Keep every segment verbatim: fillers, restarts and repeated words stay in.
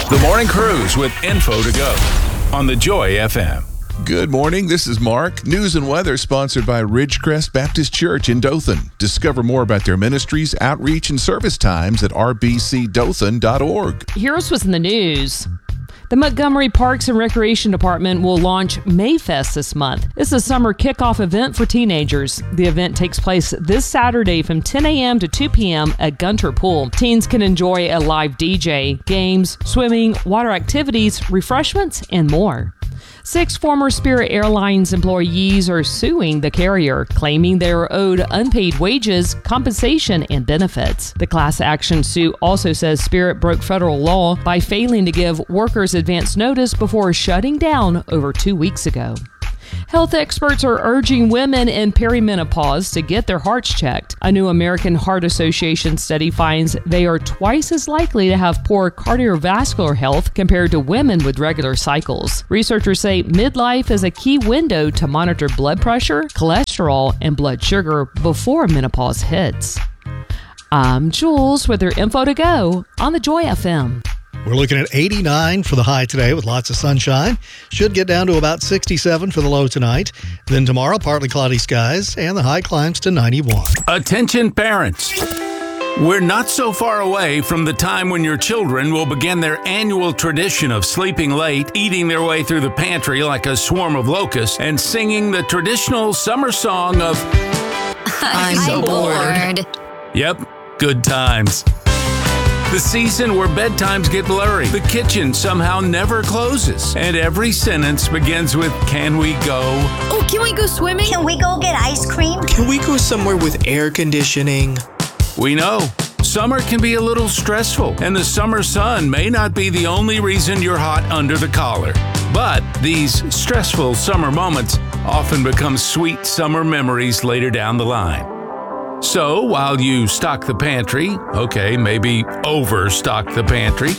The Morning Cruise with info to go on the Joy F M. Good morning. This is Mark. News and weather sponsored by Ridgecrest Baptist Church in Dothan. Discover more about their ministries, outreach, and service times at r b c dothan dot org. Here's what's in the news. The Montgomery Parks and Recreation Department will launch Mayfest this month. It's a summer kickoff event for teenagers. The event takes place this Saturday from ten a.m. to two p.m. at Gunter Pool. Teens can enjoy a live D J, games, swimming, water activities, refreshments, and more. Six former Spirit Airlines employees are suing the carrier, claiming they are owed unpaid wages, compensation, and benefits. The class action suit also says Spirit broke federal law by failing to give workers advance notice before shutting down over two weeks ago. Health experts are urging women in perimenopause to get their hearts checked. A new American Heart Association study finds they are twice as likely to have poor cardiovascular health compared to women with regular cycles. Researchers say midlife is a key window to monitor blood pressure, cholesterol, and blood sugar before menopause hits. I'm Jules with your info to go on the Joy F M. We're looking at eighty-nine for the high today with lots of sunshine. Should get down to about sixty-seven for the low tonight. Then tomorrow, partly cloudy skies, and the high climbs to ninety-one. Attention parents. We're not so far away from the time when your children will begin their annual tradition of sleeping late, eating their way through the pantry like a swarm of locusts, and singing the traditional summer song of I'm, I'm so bored. bored. Yep, good times. The season where bedtimes get blurry, the kitchen somehow never closes, and every sentence begins with, can we go? Oh, can we go swimming? Can we go get ice cream? Can we go somewhere with air conditioning? We know. Summer can be a little stressful, and the summer sun may not be the only reason you're hot under the collar. But these stressful summer moments often become sweet summer memories later down the line. So, while you stock the pantry, okay, maybe overstock the pantry,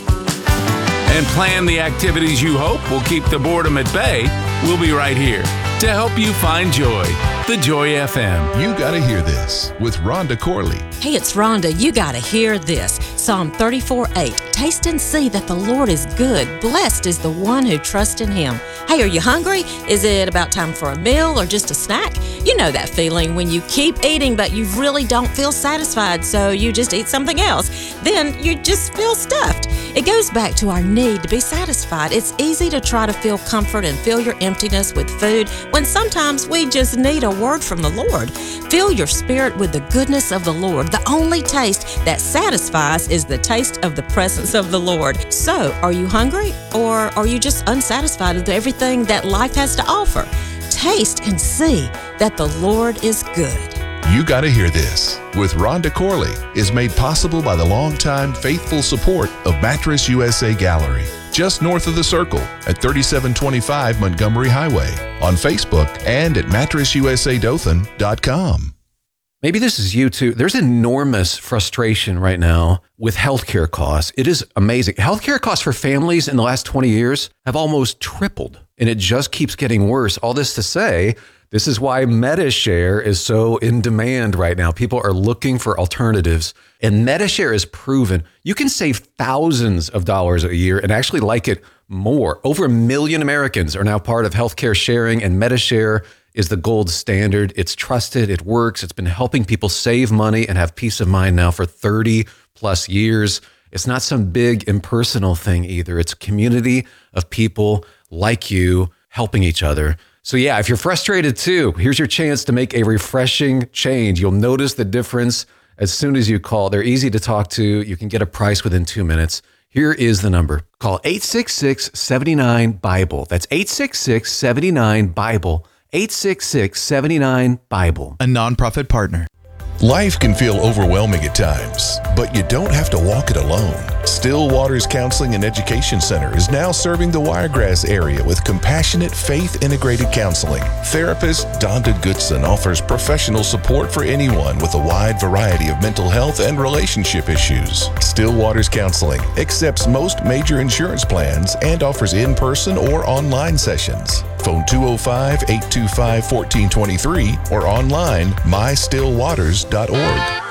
and plan the activities you hope will keep the boredom at bay, we'll be right here to help you find joy. The Joy F M. You gotta hear this with Rhonda Corley. Hey, it's Rhonda. You gotta hear this. Psalm thirty-four eight. Taste and see that the Lord is good. Blessed is the one who trusts in him. Hey, are you hungry? Is it about time for a meal or just a snack? You know that feeling when you keep eating but you really don't feel satisfied, so you just eat something else. Then you just feel stuffed. It goes back to our need to be satisfied. It's easy to try to feel comfort and fill your emptiness with food when sometimes we just need a word from the Lord. Fill your spirit with the goodness of the Lord. The only taste that satisfies is the taste of the presence of the Lord. So, are you hungry, or are you just unsatisfied with everything that life has to offer? Taste and see that the Lord is good. You Gotta Hear This with Rhonda Corley is made possible by the longtime faithful support of Mattress U S A Gallery, just north of the Circle at thirty-seven twenty-five Montgomery Highway, on Facebook and at mattress u s a dothan dot com. Maybe this is you too. There's enormous frustration right now with healthcare costs. It is amazing. Healthcare costs for families in the last twenty years have almost tripled, and it just keeps getting worse. All this to say, this is why Medi-Share is so in demand right now. People are looking for alternatives, and Medi-Share is proven you can save thousands of dollars a year and actually like it more. Over a million Americans are now part of healthcare sharing, and Medi-Share is the gold standard. It's trusted, it works. It's been helping people save money and have peace of mind now for thirty plus years. It's not some big impersonal thing either. It's a community of people like you helping each other. So yeah, if you're frustrated too, here's your chance to make a refreshing change. You'll notice the difference as soon as you call. They're easy to talk to. You can get a price within two minutes. Here is the number. Call eight six six, seven nine, Bible. That's eight six six, seven nine, Bible. eight six six, seven nine, Bible. A nonprofit partner. Life can feel overwhelming at times, but you don't have to walk it alone. Still Waters Counseling and Education Center is now serving the Wiregrass area with compassionate, faith-integrated counseling. Therapist Donda Goodson offers professional support for anyone with a wide variety of mental health and relationship issues. Still Waters Counseling accepts most major insurance plans and offers in-person or online sessions. Phone two oh five, eight two five, one four two three or online my still waters dot org.